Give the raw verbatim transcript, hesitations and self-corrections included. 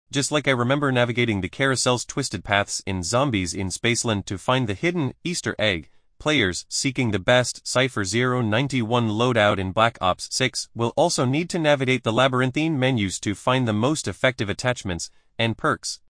Just like I remember navigating the carousel's twisted paths in Zombies in Spaceland to find the hidden Easter egg, players seeking the best Cypher zero ninety-one loadout in Black Ops six will also need to navigate the labyrinthine menus to find the most effective attachments and perks.